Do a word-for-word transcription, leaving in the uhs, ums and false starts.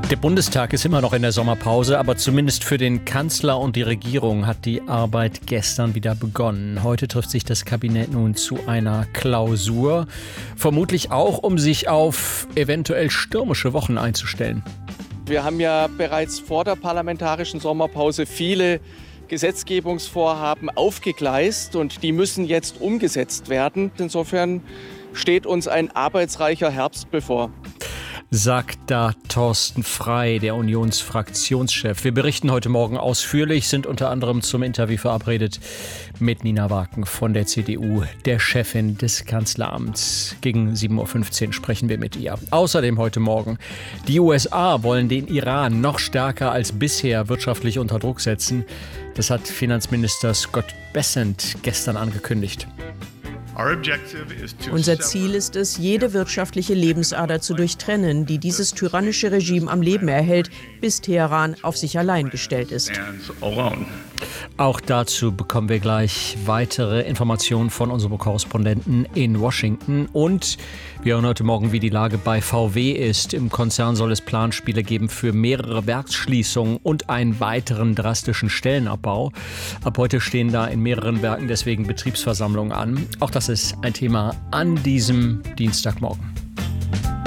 Der Bundestag ist immer noch in der Sommerpause, aber zumindest für den Kanzler und die Regierung hat die Arbeit gestern wieder begonnen. Heute trifft sich das Kabinett nun zu einer Klausur, vermutlich auch, um sich auf eventuell stürmische Wochen einzustellen. Wir haben ja bereits vor der parlamentarischen Sommerpause viele Gesetzgebungsvorhaben aufgegleist und die müssen jetzt umgesetzt werden. Insofern steht uns ein arbeitsreicher Herbst bevor. Sagt da Thorsten Frey, der Unionsfraktionschef. Wir berichten heute Morgen ausführlich, sind unter anderem zum Interview verabredet mit Nina Waken von der C D U, der Chefin des Kanzleramts. Gegen sieben Uhr fünfzehn sprechen wir mit ihr. Außerdem heute Morgen: Die U S A wollen den Iran noch stärker als bisher wirtschaftlich unter Druck setzen. Das hat Finanzminister Scott Bessent gestern angekündigt. Unser Ziel ist es, jede wirtschaftliche Lebensader zu durchtrennen, die dieses tyrannische Regime am Leben erhält, bis Teheran auf sich allein gestellt ist. Auch dazu bekommen wir gleich weitere Informationen von unserem Korrespondenten in Washington. Und wir hören heute Morgen, wie die Lage bei V W ist. Im Konzern soll es Planspiele geben für mehrere Werksschließungen und einen weiteren drastischen Stellenabbau. Ab heute stehen da in mehreren Werken deswegen Betriebsversammlungen an. Auch das ist ein Thema an diesem Dienstagmorgen.